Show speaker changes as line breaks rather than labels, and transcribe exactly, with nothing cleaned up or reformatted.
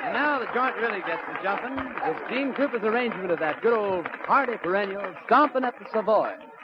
And now the joint really gets to jumping. It's Gene Cooper's arrangement of that good old hearty perennial, Stompin' at the Savoy.